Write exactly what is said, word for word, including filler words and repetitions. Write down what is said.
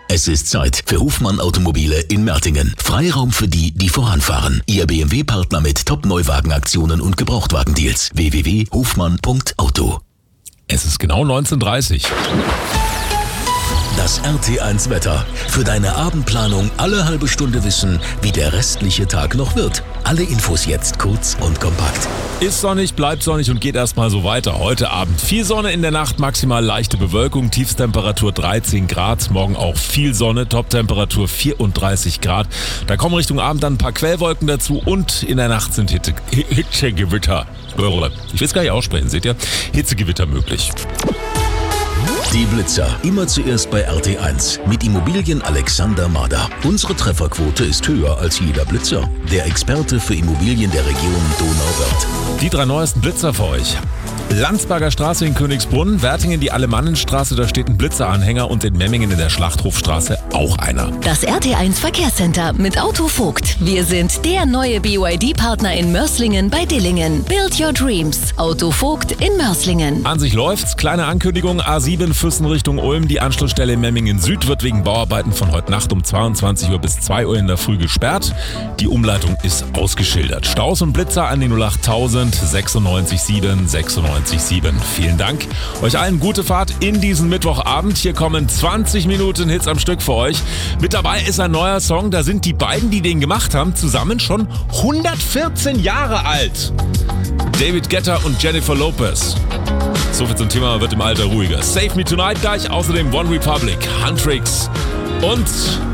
Es ist Zeit für Hofmann Automobile in Mertingen. Freiraum für die, die voranfahren. Ihr B M W-Partner mit Top-Neuwagenaktionen und Gebrauchtwagendeals. w w w punkt hofmann punkt auto. Es ist genau neunzehn Uhr dreißig. Das R T eins Wetter. Für deine Abendplanung alle halbe Stunde wissen, wie der restliche Tag noch wird. Alle Infos jetzt kurz und kompakt. Ist sonnig, bleibt sonnig und geht erstmal so weiter. Heute Abend viel Sonne, in der Nacht maximal leichte Bewölkung, Tiefstemperatur dreizehn Grad, morgen auch viel Sonne, Toptemperatur vierunddreißig Grad. Da kommen Richtung Abend dann ein paar Quellwolken dazu und in der Nacht sind Hitte, Hitzegewitter. Ich will es gar nicht aussprechen, seht ihr? Hitzegewitter möglich. Die Blitzer. Immer zuerst bei R T eins. Mit Immobilien Alexander Mader. Unsere Trefferquote ist höher als jeder Blitzer. Der Experte für Immobilien der Region Donauwörth. Die drei neuesten Blitzer für euch. Landsberger Straße in Königsbrunn, Wertingen die Alemannenstraße, da steht ein Blitzeranhänger und in Memmingen in der Schlachthofstraße auch einer. Das R T eins Verkehrscenter mit Autovogt. Wir sind der neue B Y D-Partner in Mörslingen bei Dillingen. Build your dreams. Autovogt in Mörslingen. An sich läuft's. Kleine Ankündigung, A sieben Füssen Richtung Ulm. Die Anschlussstelle in Memmingen Süd wird wegen Bauarbeiten von heute Nacht um zweiundzwanzig Uhr bis zwei Uhr in der Früh gesperrt. Die Umleitung ist ausgeschildert. Staus und Blitzer an die null acht tausend sechsundneunzig sieben sechsundneunzig sieben. Vielen Dank. Euch allen gute Fahrt in diesen Mittwochabend. Hier kommen zwanzig Minuten Hits am Stück für euch. Mit dabei ist ein neuer Song. Da sind die beiden, die den gemacht haben, zusammen schon hundertvierzehn Jahre alt. David Guetta und Jennifer Lopez. So viel zum Thema, wird im Alter ruhiger. Save Me Tonight gleich. Außerdem One Republic, Huntrix und